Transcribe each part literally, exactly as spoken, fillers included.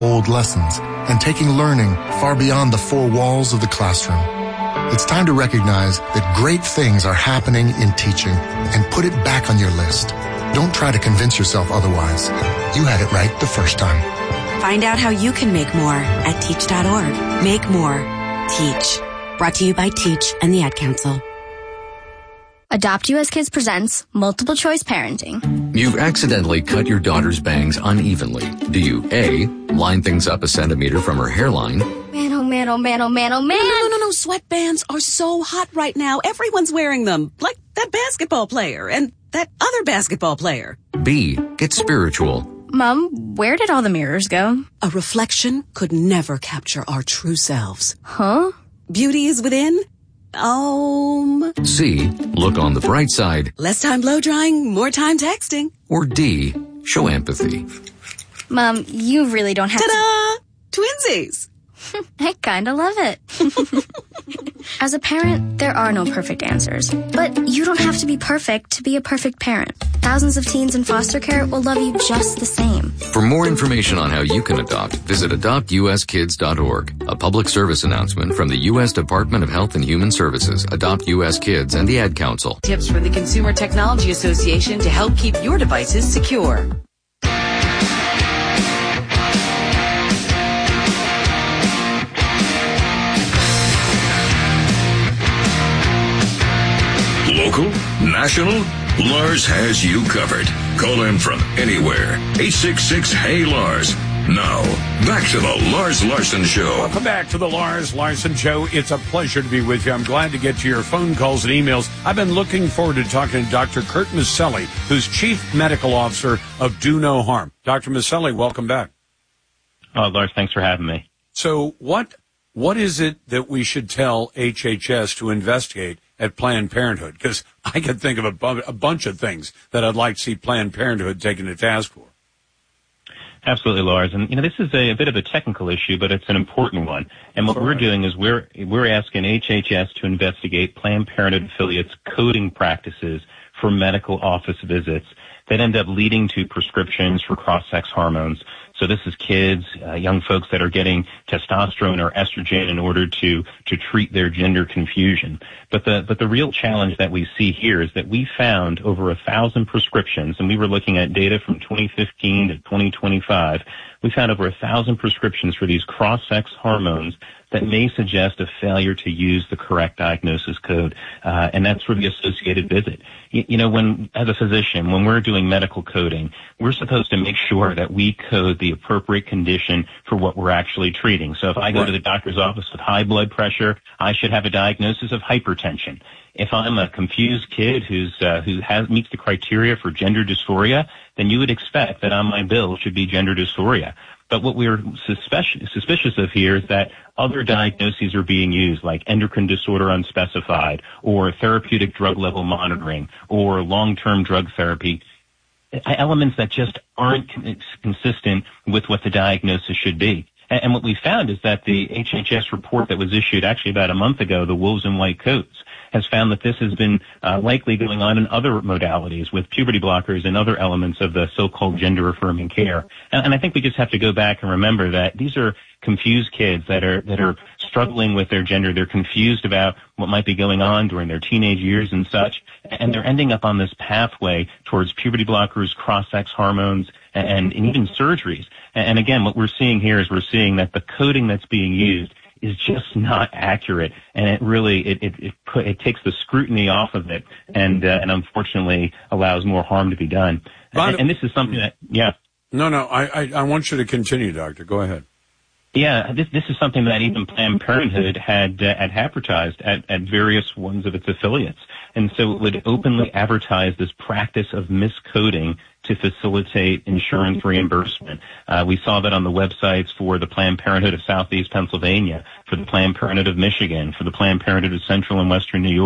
old lessons and taking learning far beyond the four walls of the classroom. It's time to recognize that great things are happening in teaching and put it back on your list. Don't try to convince yourself otherwise. You had it right the first time. Find out how you can make more at teach dot org. Make more. Teach. Brought to you by Teach and the Ad Council. Adopt U S Kids presents Multiple Choice Parenting. You've accidentally cut your daughter's bangs unevenly. Do you A, line things up a centimeter from her hairline? Man, oh man, oh man, oh man, oh man. No, no, no, no. Sweatbands are so hot right now. Everyone's wearing them. Like that basketball player and that other basketball player. B, get spiritual. Mom, where did all the mirrors go? A reflection could never capture our true selves. Huh? Beauty is within. Um. C, look on the bright side. Less time blow drying, more time texting. Or D, show empathy. Mom, you really don't have Ta-da! To... Twinsies. I kinda love it. As a parent, there are no perfect answers. But you don't have to be perfect to be a perfect parent. Thousands of teens in foster care will love you just the same. For more information on how you can adopt, visit adopt u s kids dot org. A public service announcement from the U S Department of Health and Human Services, Adopt U S Kids, and the Ad Council. Tips from the Consumer Technology Association to help keep your devices secure. Local, national, Lars has you covered. Call in from anywhere. eight six six, H E Y, Lars. Now, back to the Lars Larson Show. Welcome back to the Lars Larson Show. It's a pleasure to be with you. I'm glad to get to your phone calls and emails. I've been looking forward to talking to Doctor Kurt Maselli, who's Chief Medical Officer of Do No Harm. Doctor Maselli, welcome back. Oh, Lars, thanks for having me. So what what is it that we should tell H H S to investigate at Planned Parenthood? Because I can think of a, bu- a bunch of things that I'd like to see Planned Parenthood taken to task for. Absolutely, Lars. And, you know, this is a, a bit of a technical issue, but it's an important one. And what we're doing is we're we're asking H H S to investigate Planned Parenthood affiliates' coding practices for medical office visits that end up leading to prescriptions for cross-sex hormones. So this is kids, uh, young folks that are getting testosterone or estrogen in order to to treat their gender confusion. But the but the real challenge that we see here is that we found over a thousand prescriptions, and we were looking at data from twenty fifteen to twenty twenty-five. We found over a thousand prescriptions for these cross-sex hormones that may suggest a failure to use the correct diagnosis code, uh, and that's for the associated visit. You, you know, when, as a physician, when we're doing medical coding, we're supposed to make sure that we code the appropriate condition for what we're actually treating. So if I go to the doctor's office with high blood pressure, I should have a diagnosis of hypertension. If I'm a confused kid who's uh, who has meets the criteria for gender dysphoria, then you would expect that on my bill should be gender dysphoria. But what we're suspicious, suspicious of here is that other diagnoses are being used, like endocrine disorder unspecified, or therapeutic drug level monitoring, or long-term drug therapy, elements that just aren't consistent with what the diagnosis should be. And what we found is that the H H S report that was issued actually about a month ago, the Wolves in White Coats, has found that this has been uh, likely going on in other modalities with puberty blockers and other elements of the so-called gender-affirming care. And, and I think we just have to go back and remember that these are confused kids that are that are struggling with their gender. They're confused about what might be going on during their teenage years and such, and they're ending up on this pathway towards puberty blockers, cross-sex hormones, and, and even surgeries. And, and again, what we're seeing here is we're seeing that the coding that's being used is just not accurate, and it really it it it, put, it takes the scrutiny off of it, and uh, and unfortunately allows more harm to be done. And, and this is something that yeah. No, no, I, I I want you to continue, Doctor. Go ahead. Yeah, this this is something that even Planned Parenthood had uh, had advertised at, at various ones of its affiliates, and so it would openly advertise this practice of miscoding to facilitate insurance reimbursement. Uh, we saw that on the websites for the Planned Parenthood of Southeast Pennsylvania, for the Planned Parenthood of Michigan, for the Planned Parenthood of Central and Western New York.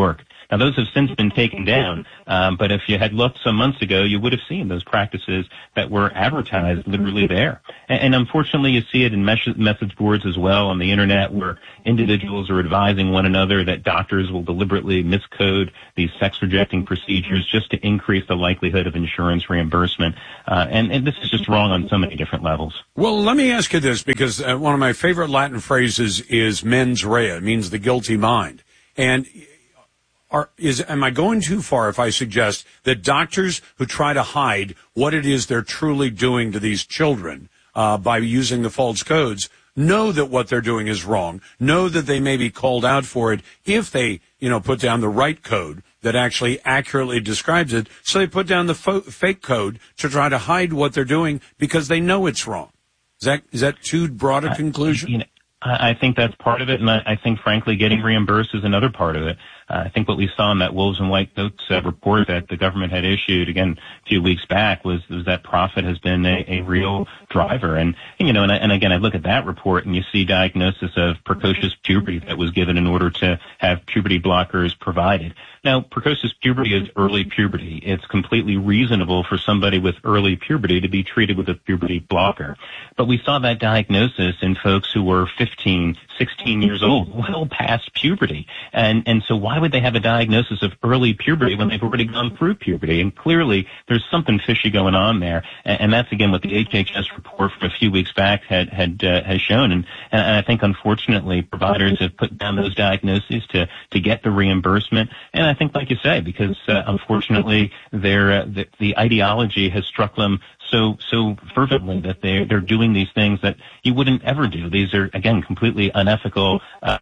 Now, those have since been taken down, um, but if you had looked some months ago, you would have seen those practices that were advertised literally there. And, and unfortunately, you see it in mes- message boards as well on the internet, where individuals are advising one another that doctors will deliberately miscode these sex-rejecting procedures just to increase the likelihood of insurance reimbursement. Uh, and, and this is just wrong on so many different levels. Well, let me ask you this, because uh, one of my favorite Latin phrases is mens rea. It means the guilty mind. And are, is am I going too far if I suggest that doctors who try to hide what it is they're truly doing to these children uh, by using the false codes know that what they're doing is wrong, know that they may be called out for it if they, you know, put down the right code that actually accurately describes it, so they put down the fo- fake code to try to hide what they're doing because they know it's wrong. Is that is that too broad a conclusion? Uh, you know, I think that's part of it, and I, I think, frankly, getting reimbursed is another part of it. Uh, I think what we saw in that Wolves and White Coats uh, report that the government had issued, again, a few weeks back, was, was that profit has been a, a real driver. And, you know, and, and again, I look at that report and you see diagnosis of precocious puberty that was given in order to have puberty blockers provided. Now, precocious puberty is early puberty. It's completely reasonable for somebody with early puberty to be treated with a puberty blocker. But we saw that diagnosis in folks who were fifteen, sixteen years old, well past puberty. And, and so why would they have a diagnosis of early puberty when they've already gone through puberty? And clearly there's something fishy going on there. And, and that's, again, what the H H S report from a few weeks back had, had, uh, has shown. And, and I think, unfortunately, providers have put down those diagnoses to, to get the reimbursement. And I think, like you say, because, uh, unfortunately, their, uh, the, the ideology has struck them so so fervently that they they're doing these things that you wouldn't ever do. These are, again, completely unethical uh,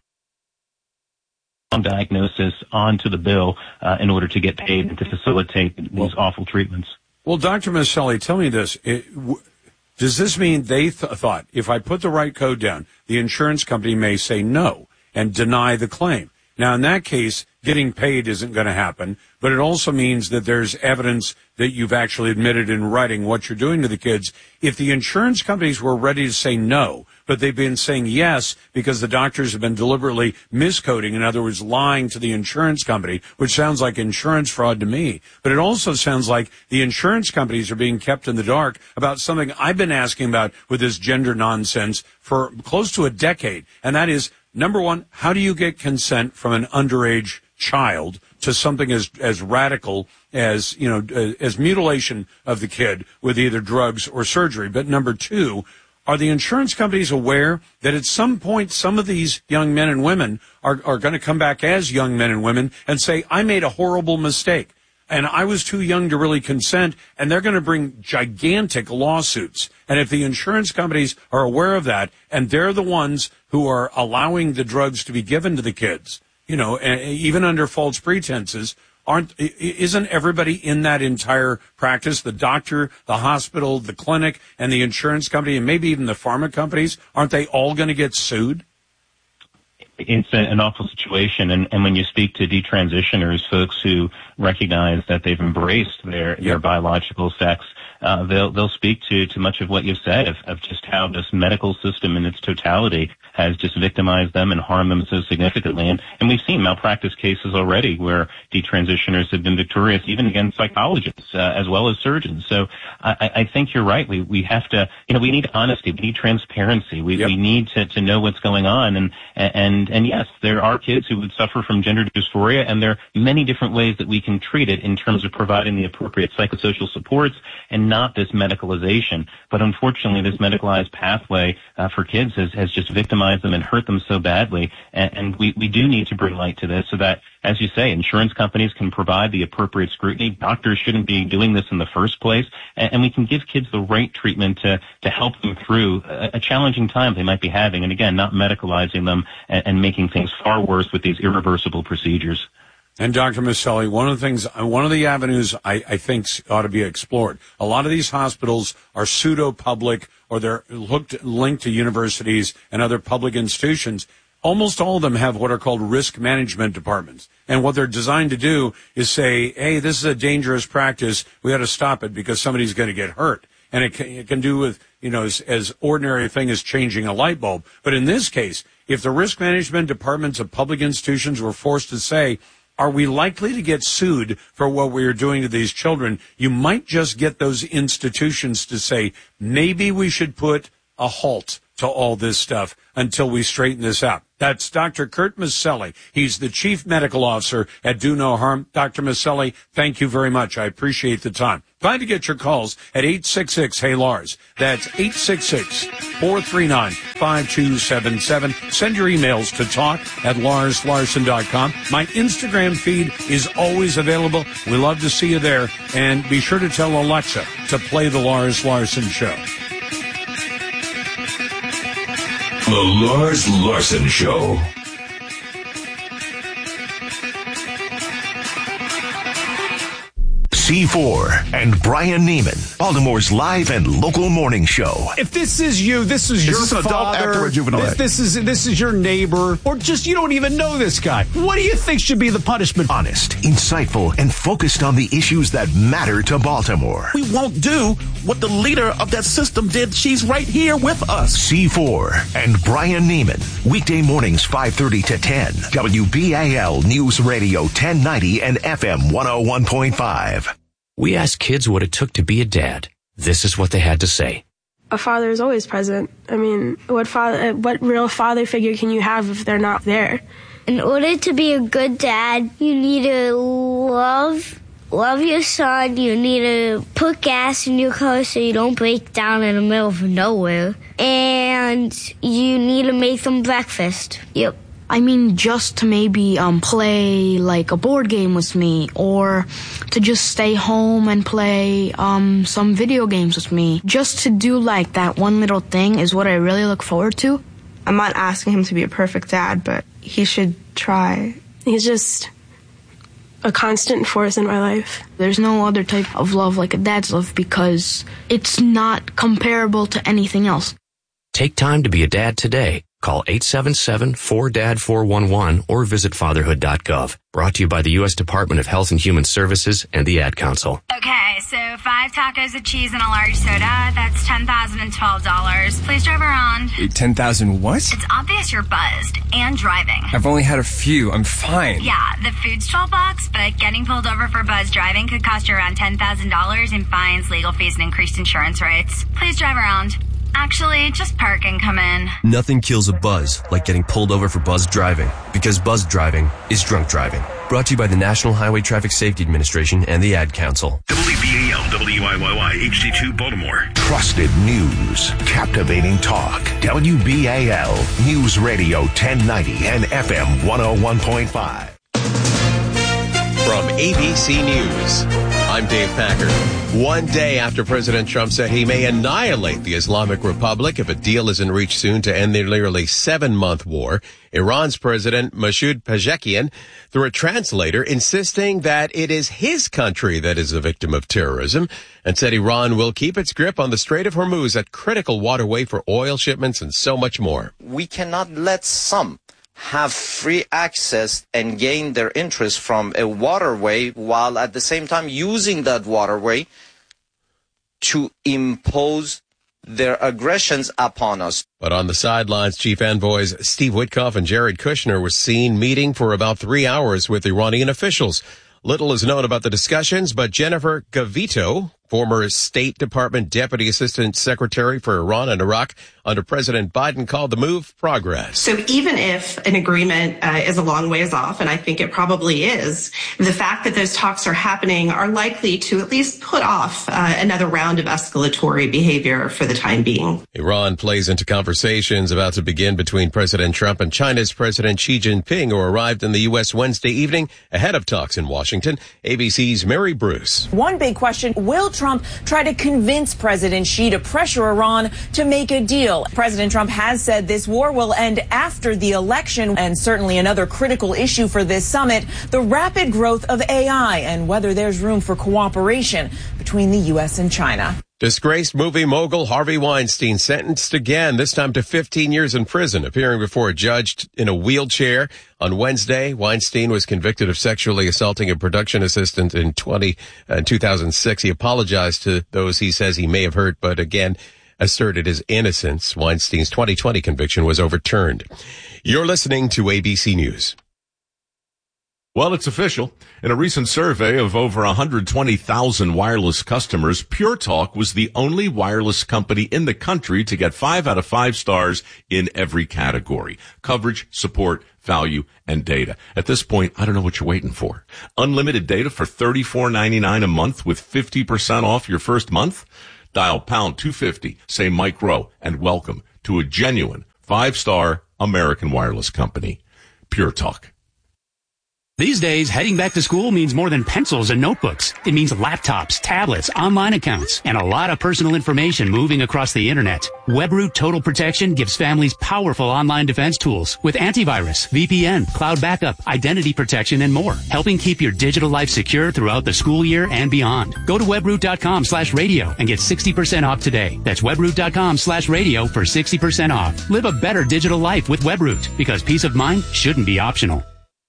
diagnosis onto the bill uh, in order to get paid and to facilitate these well, awful treatments. Well, Doctor Maselli, tell me this. It, w- does this mean they th- thought if I put the right code down, the insurance company may say no and deny the claim? Now, in that case, getting paid isn't going to happen, but it also means that there's evidence that you've actually admitted in writing what you're doing to the kids. If the insurance companies were ready to say no, but they've been saying yes because the doctors have been deliberately miscoding, in other words, lying to the insurance company, which sounds like insurance fraud to me. But it also sounds like the insurance companies are being kept in the dark about something I've been asking about with this gender nonsense for close to a decade, and that is, number one, how do you get consent from an underage child to something as as radical as, you know, uh, as mutilation of the kid with either drugs or surgery? But number two, are the insurance companies aware that at some point some of these young men and women are, are going to come back as young men and women and say, I made a horrible mistake and I was too young to really consent, and they're going to bring gigantic lawsuits. And if the insurance companies are aware of that, and they're the ones who are allowing the drugs to be given to the kids, you know, even under false pretenses, aren't, isn't everybody in that entire practice, the doctor, the hospital, the clinic, and the insurance company, and maybe even the pharma companies, aren't they all going to get sued? It's a, an awful situation, and, and when you speak to detransitioners, folks who recognize that they've embraced their, yep. their biological sex, uh, they'll they'll speak to, to much of what you've said of, of just how this medical system in its totality has just victimized them and harmed them so significantly. And, and we've seen malpractice cases already where detransitioners have been victorious, even against psychologists uh, as well as surgeons. So I, I think you're right. We we have to, you know, we need honesty, we need transparency, we yep. we need to, to know what's going on. And and and yes, there are kids who would suffer from gender dysphoria, and there are many different ways that we can treat it in terms of providing the appropriate psychosocial supports and not this medicalization. But unfortunately, this medicalized pathway uh, for kids has, has just victimized them and hurt them so badly. And, and we, we do need to bring light to this so that, as you say, insurance companies can provide the appropriate scrutiny. Doctors shouldn't be doing this in the first place. And, and we can give kids the right treatment to, to help them through a, a challenging time they might be having. And again, not medicalizing them and, and making things far worse with these irreversible procedures. And Doctor Maselli, one of the things, one of the avenues I, I think ought to be explored. A lot of these hospitals are pseudo-public, or they're hooked, linked to universities and other public institutions. Almost all of them have what are called risk management departments. And what they're designed to do is say, hey, this is a dangerous practice. We ought to stop it because somebody's going to get hurt. And it can, it can do with, you know, as, as ordinary a thing as changing a light bulb. But in this case, if the risk management departments of public institutions were forced to say, Are we likely to get sued for what we are doing to these children? You might just get those institutions to say, maybe we should put a halt to all this stuff until we straighten this out. That's Doctor Kurt Maselli. He's the Chief Medical Officer at Do No Harm. Doctor Maselli, thank you very much. I appreciate the time. Glad to get your calls at eight six six, Hey Lars. That's eight six six, four three nine, five two seven seven. Send your emails to talk at lars larson dot com. My Instagram feed is always available. We love to see you there. And be sure to tell Alexa to play the Lars Larson Show. The Lars Larson Show. C four and Brian Neiman, Baltimore's live and local morning show. If this is you, this is, is your this adult, father, actor, or juvenile? This, this is this is your neighbor, or just you don't even know this guy. What do you think should be the punishment? Honest, insightful, and focused on the issues that matter to Baltimore. We won't do what the leader of that system did. She's right here with us. C four and Brian Neiman, weekday mornings five thirty to ten. W B A L News Radio ten ninety and F M one oh one point five. We asked kids what it took to be a dad. This is what they had to say. A father is always present. I mean, what father, what real father figure can you have if they're not there? In order to be a good dad, you need to love, love your son. You need to put gas in your car so you don't break down in the middle of nowhere. And you need to make them breakfast. Yep. I mean, just to maybe um, play like a board game with me, or to just stay home and play um, some video games with me. Just to do like that one little thing is what I really look forward to. I'm not asking him to be a perfect dad, but he should try. He's just a constant force in my life. There's no other type of love like a dad's love because it's not comparable to anything else. Take time to be a dad today. Call eight seven seven, four D A D, four one one or visit fatherhood dot gov. Brought to you by the U S Department of Health and Human Services and the Ad Council. Okay, so five tacos of cheese and a large soda. That's ten thousand twelve dollars. Please drive around. ten thousand what? It's obvious you're buzzed and driving. I've only had a few. I'm fine. Yeah, the food's twelve bucks, but getting pulled over for buzz driving could cost you around ten thousand dollars in fines, legal fees, and increased insurance rates. Please drive around. Actually, just park and come in. Nothing kills a buzz like getting pulled over for buzz driving, because buzz driving is drunk driving. Brought to you by the National Highway Traffic Safety Administration and the Ad Council. W B A L, W I Y Y, H D two, Baltimore. Trusted news, captivating talk. W B A L News Radio ten ninety and F M one oh one point five. From A B C News, I'm Dave Packard. One day after President Trump said he may annihilate the Islamic Republic if a deal isn't reached soon to end their nearly seven-month war, Iran's President Masoud Pezeshkian, through a translator, insisting that it is his country that is a victim of terrorism, and said Iran will keep its grip on the Strait of Hormuz, a critical waterway for oil shipments and so much more. We cannot let some have free access and gain their interest from a waterway while at the same time using that waterway to impose their aggressions upon us. But on the sidelines, Chief Envoys Steve Witkoff and Jared Kushner were seen meeting for about three hours with Iranian officials. Little is known about the discussions, but Jennifer Gavito, former State Department Deputy Assistant Secretary for Iran and Iraq under President Biden, called the move progress. So even if an agreement uh, is a long ways off, and I think it probably is, the fact that those talks are happening are likely to at least put off uh, another round of escalatory behavior for the time being. Iran plays into conversations about to begin between President Trump and China's President Xi Jinping, who arrived in the U S Wednesday evening ahead of talks in Washington. A B C's Mary Bruce. One big question, will Trump try to convince President Xi to pressure Iran to make a deal? President Trump has said this war will end after the election, and certainly another critical issue for this summit, the rapid growth of A I and whether there's room for cooperation between the U S and China. Disgraced movie mogul Harvey Weinstein sentenced again, this time to fifteen years in prison, appearing before a judge in a wheelchair. On Wednesday, Weinstein was convicted of sexually assaulting a production assistant in twenty, uh, two thousand six. He apologized to those he says he may have hurt, but again asserted his innocence. Weinstein's twenty twenty conviction was overturned. You're listening to A B C News. Well, it's official. In a recent survey of over one hundred twenty thousand wireless customers, Pure Talk was the only wireless company in the country to get five out of five stars in every category: coverage, support, value, and data. At this point, I don't know what you're waiting for. Unlimited data for thirty-four ninety-nine a month with fifty percent off your first month? Dial pound two fifty, say Mike Rowe, and welcome to a genuine five-star American wireless company. Pure Talk. These days, heading back to school means more than pencils and notebooks. It means laptops, tablets, online accounts, and a lot of personal information moving across the internet. WebRoot Total Protection gives families powerful online defense tools with antivirus, V P N, cloud backup, identity protection, and more, helping keep your digital life secure throughout the school year and beyond. Go to webroot.com slash radio and get sixty percent off today. That's webroot.com slash radio for sixty percent off. Live a better digital life with WebRoot, because peace of mind shouldn't be optional.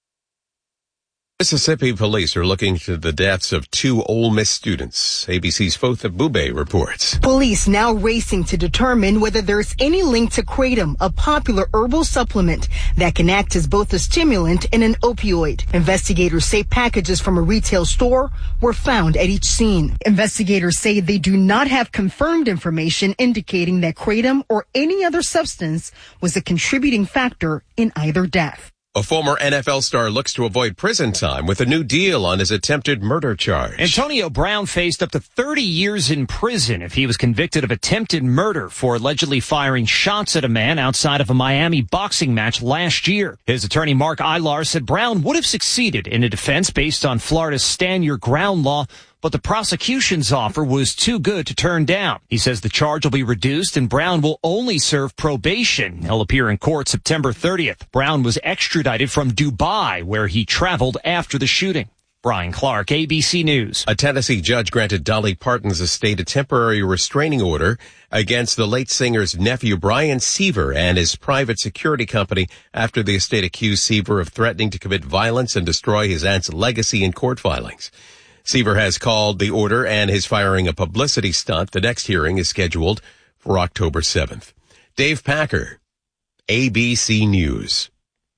Mississippi police are looking into the deaths of two Ole Miss students. A B C's Fotha Bube reports. Police now racing to determine whether there's any link to Kratom, a popular herbal supplement that can act as both a stimulant and an opioid. Investigators say packages from a retail store were found at each scene. Investigators say they do not have confirmed information indicating that Kratom or any other substance was a contributing factor in either death. A former N F L star looks to avoid prison time with a new deal on his attempted murder charge. Antonio Brown faced up to thirty years in prison if he was convicted of attempted murder for allegedly firing shots at a man outside of a Miami boxing match last year. His attorney Mark Ilar said Brown would have succeeded in a defense based on Florida's Stand Your Ground law, but the prosecution's offer was too good to turn down. He says the charge will be reduced and Brown will only serve probation. He'll appear in court September thirtieth. Brown was extradited from Dubai, where he traveled after the shooting. Brian Clark, A B C News. A Tennessee judge granted Dolly Parton's estate a temporary restraining order against the late singer's nephew, Brian Seaver, and his private security company after the estate accused Seaver of threatening to commit violence and destroy his aunt's legacy in court filings. Seaver has called the order and his firing a publicity stunt. The next hearing is scheduled for October seventh. Dave Packer, A B C News.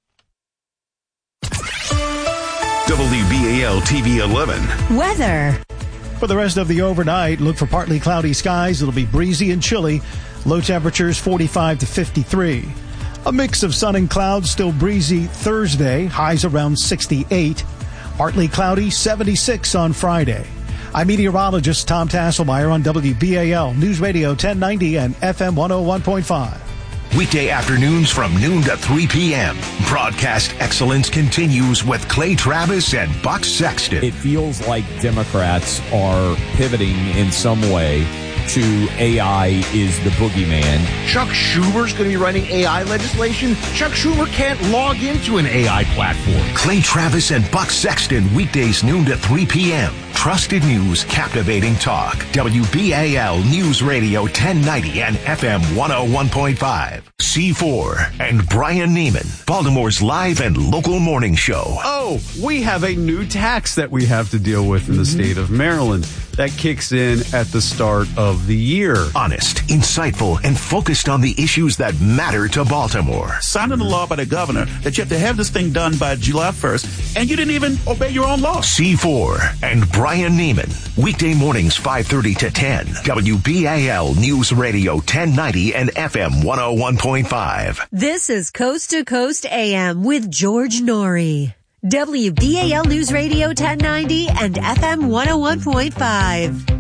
W B A L T V eleven. Weather. For the rest of the overnight, look for partly cloudy skies. It'll be breezy and chilly. Low temperatures forty-five to fifty-three. A mix of sun and clouds, still breezy Thursday. Highs around sixty-eight. Partly cloudy, seventy-six on Friday. I'm meteorologist Tom Tasselmeyer on W B A L News Radio ten ninety and F M one oh one point five. Weekday afternoons from noon to three p.m. Broadcast excellence continues with Clay Travis and Buck Sexton. It feels like Democrats are pivoting in some way to A I is the boogeyman. Chuck Schumer's going to be writing A I legislation. Chuck Schumer can't log into an A I platform. Clay Travis and Buck Sexton, weekdays noon to three p.m. Trusted news, captivating talk. W B A L News Radio ten ninety and F M one oh one point five. C four and Brian Neiman, Baltimore's live and local morning show. Oh, we have a new tax that we have to deal with in the state of Maryland. That kicks in at the start of the year. Honest, insightful, and focused on the issues that matter to Baltimore. Signing the law by the governor that you have to have this thing done by July first, and you didn't even obey your own law. C four and Brian Neiman. Weekday mornings five thirty to ten. W B A L News Radio ten ninety and F M one oh one point five. This is Coast to Coast A M with George Norrie. W B A L News Radio ten ninety and F M one oh one point five.